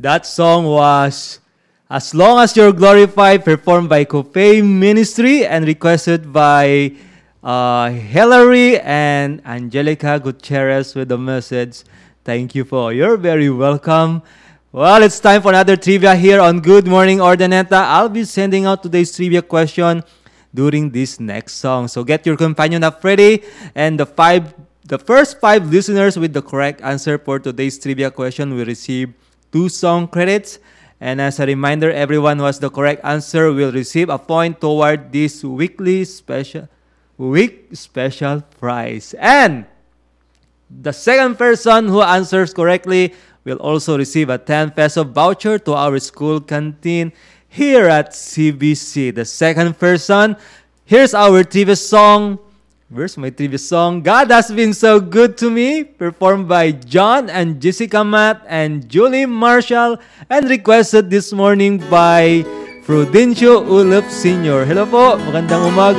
That song was As Long As You're Glorified, performed by Cope Ministry and requested by Hilary and Angelica Gutierrez with the message, thank you for you're very welcome. Well, it's time for another trivia here on Good Morning Ordaneta. I'll be sending out today's trivia question during this next song. So get your companion up ready, and the first five listeners with the correct answer for today's trivia question will receive 2 song credits. And as a reminder, everyone who has the correct answer will receive a point toward this week special prize. And the second person who answers correctly will also receive a 10 peso voucher to our school canteen here at CBC. The second person, here's our trivia song. Where's my trivia song? God Has Been So Good to Me, performed by John and Jessica Matt and Julie Marshall, and requested this morning by Prudencio Ulop Sr. Hello po, magandang umaga.